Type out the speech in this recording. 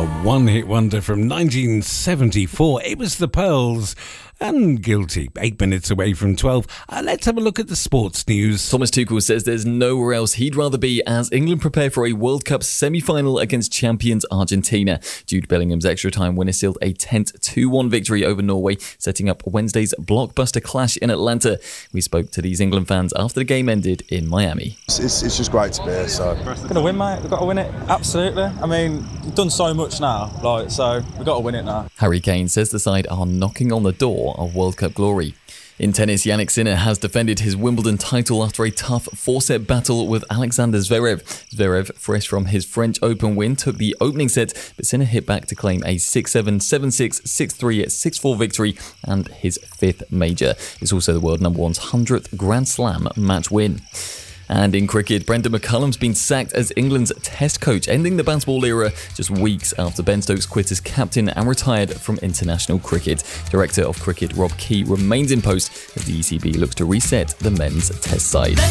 A one-hit wonder from 1974. It was the Pearls and Guilty. 8 minutes away from 12. Let's have a look at the sports news. Thomas Tuchel says there's nowhere else he'd rather be as England prepare for a World Cup semi-final against champions Argentina. Jude Bellingham's extra time winner sealed a tense 2-1 victory over Norway, setting up Wednesday's blockbuster clash in Atlanta. We spoke to these England fans after the game ended in Miami. It's just great to be here. So we're going to win, mate. We've got to win it. Absolutely. I mean, we've done so much now, so we've got to win it now. Harry Kane says the side are knocking on the door of World Cup glory. In tennis, Jannik Sinner has defended his Wimbledon title after a tough 4-set battle with Alexander Zverev. Zverev, fresh from his French Open win, took the opening set, but Sinner hit back to claim a 6-7, 7-6, 6-3, 6-4 victory and his 5th major. It's also the world number one's 100th Grand Slam match win. And in cricket, Brendan McCullum's been sacked as England's Test coach, ending the bat ball era just weeks after Ben Stokes quit as captain and retired from international cricket. Director of Cricket Rob Key remains in post as the ECB looks to reset the men's Test side.